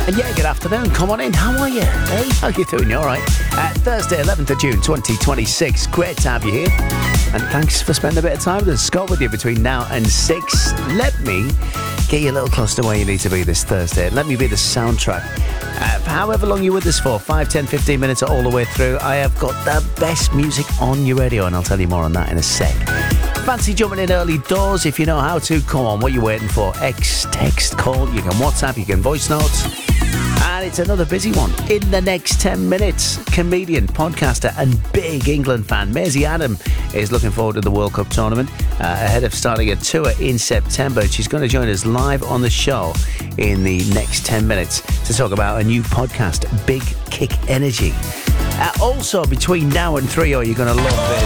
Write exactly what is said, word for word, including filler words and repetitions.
And yeah, good afternoon. Come on in. How are you? Hey, how you doing? You all right? Uh, Thursday, eleventh of June, twenty twenty-six. Great to have you here. And thanks for spending a bit of time with us. Scott with you between now and six. Let me get you a little closer to where you need to be this Thursday. Let me be the soundtrack. Uh, for however long you're with us for, five, ten, fifteen minutes or all the way through, I have got the best music on your radio, and I'll tell you more on that in a sec. Fancy jumping in early doors? If you know how to, come on, what are you waiting for? X, text, call, you can WhatsApp, you can voice notes. And it's another busy one. In the next ten minutes, comedian, podcaster and big England fan Maisie Adam is looking forward to the World Cup tournament uh, ahead of starting a tour in September. She's going to join us live on the show in the next ten minutes to talk about a new podcast, Big Kick Energy. Uh, also, between now and three, oh, you're going to love this.